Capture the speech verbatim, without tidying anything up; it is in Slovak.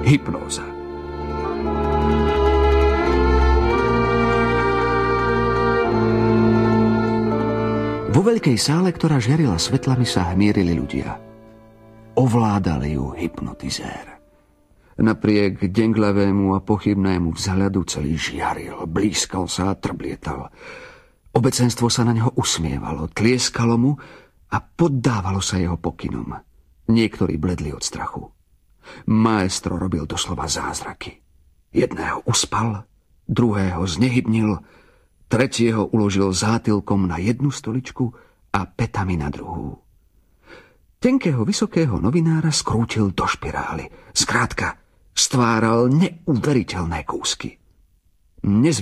Hypnóza. Vo veľkej sále, ktorá žiarila svetlami, sa hmierili ľudia. Ovládali ju hypnotizér. Napriek denglavému a pochybnému vzhľadu celý žiaril, blízkal sa a trblietal. Obecenstvo sa na neho usmievalo, tlieskalo mu a poddávalo sa jeho pokynom. Niektorí bledli od strachu. Maestro robil doslova zázraky. Jedného uspal, druhého znehybnil, tretieho uložil zátilkom na jednu stoličku a pätami na druhú. Tenkého vysokého novinára skrútil do špirály. Skrátka, stváral neuveriteľné kúsky.